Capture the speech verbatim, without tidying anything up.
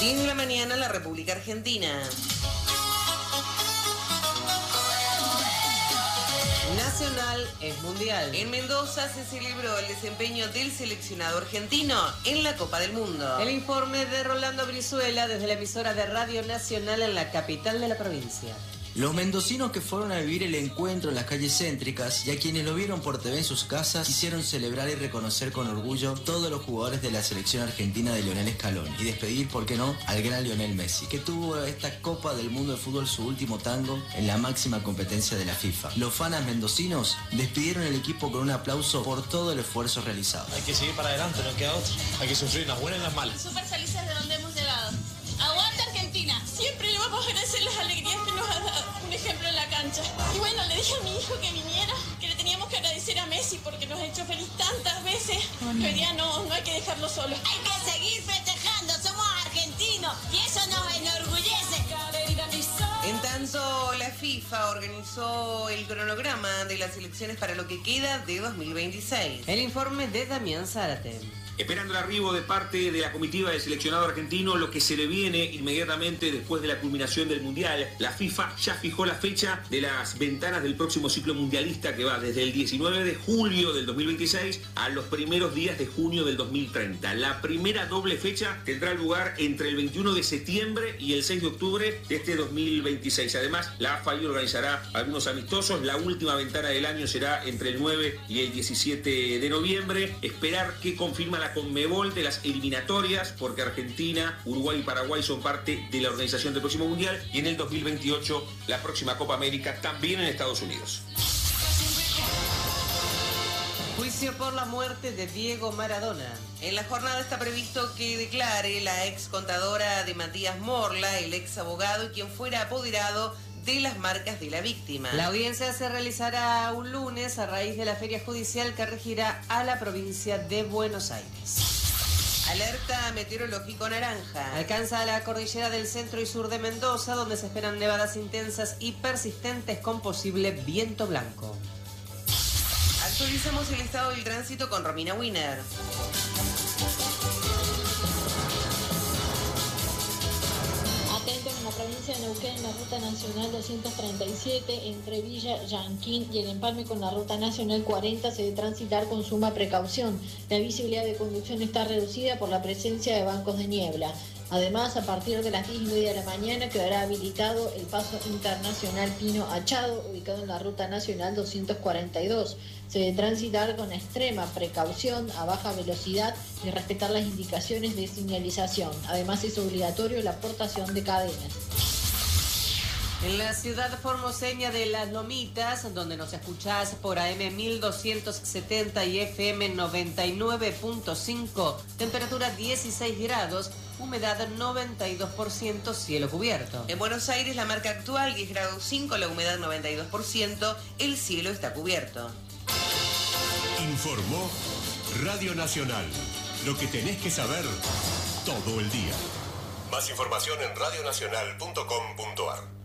diez de la mañana, la República Argentina. Nacional es mundial. En Mendoza se celebró el desempeño del seleccionado argentino en la Copa del Mundo. El informe de Rolando Brizuela desde la emisora de Radio Nacional en la capital de la provincia. Los mendocinos que fueron a vivir el encuentro en las calles céntricas y a quienes lo vieron por T V en sus casas quisieron celebrar y reconocer con orgullo todos los jugadores de la selección argentina de Lionel Scaloni y despedir, ¿por qué no?, al gran Lionel Messi, que tuvo esta Copa del Mundo de Fútbol su último tango en la máxima competencia de la FIFA. Los fanas mendocinos despidieron el equipo con un aplauso por todo el esfuerzo realizado. Hay que seguir para adelante, no queda otra. Hay que sufrir las buenas y las malas. Súper felices de donde hemos llegado. ¡Aguanta Argentina! Siempre le vamos a agradecer las alegrías que nos ha dado. Un ejemplo en la cancha. Y bueno, le dije a mi hijo que viniera, que le teníamos que agradecer a Messi porque nos ha hecho feliz tantas veces. Oh, no. Hoy día no, no hay que dejarlo solo. Hay que seguir festejando, somos argentinos y eso nos enorgullece. En tanto, la FIFA organizó el cronograma de las elecciones para lo que queda de dos mil veintiséis. El informe de Damián Zárate. Esperando el arribo de parte de la comitiva del seleccionado argentino, lo que se le viene inmediatamente después de la culminación del Mundial, la FIFA ya fijó la fecha de las ventanas del próximo ciclo mundialista que va desde el diecinueve de julio del dos mil veintiséis a los primeros días de junio del dos mil treinta. La primera doble fecha tendrá lugar entre el veintiuno de septiembre y el seis de octubre de este dos mil veintiséis. Además, la AFA organizará algunos amistosos. La última ventana del año será entre el nueve y el diecisiete de noviembre. Esperar que confirma la Conmebol de las eliminatorias, porque Argentina, Uruguay y Paraguay son parte de la organización del próximo Mundial, y en el dos mil veintiocho la próxima Copa América también en Estados Unidos. Juicio por la muerte de Diego Maradona. En la jornada está previsto que declare la ex contadora de Matías Morla, el ex abogado y quien fuera apoderado de las marcas de la víctima. La audiencia se realizará un lunes a raíz de la feria judicial que regirá a la provincia de Buenos Aires. Alerta meteorológico naranja. Alcanza la cordillera del centro y sur de Mendoza, donde se esperan nevadas intensas y persistentes con posible viento blanco. Actualizamos el estado del tránsito con Romina Wiener. Atento en la provincia de Neuquén, en la ruta nacional doscientos treinta y siete, entre Villa Yanquín y el empalme con la ruta nacional cuarenta, se debe transitar con suma precaución. La visibilidad de conducción está reducida por la presencia de bancos de niebla. Además, a partir de las diez y media de la mañana quedará habilitado el paso internacional Pino Achado, ubicado en la ruta nacional doscientos cuarenta y dos. Se debe transitar con extrema precaución, a baja velocidad y respetar las indicaciones de señalización. Además, es obligatorio la portación de cadenas. En la ciudad formoseña de Las Lomitas, donde nos escuchás por A M mil doscientos setenta y F M noventa y nueve punto cinco, temperatura dieciséis grados, humedad noventa y dos por ciento, cielo cubierto. En Buenos Aires la marca actual diez grados cinco, la humedad noventa y dos por ciento, el cielo está cubierto. Informó Radio Nacional, lo que tenés que saber todo el día. Más información en radio nacional punto com punto a r.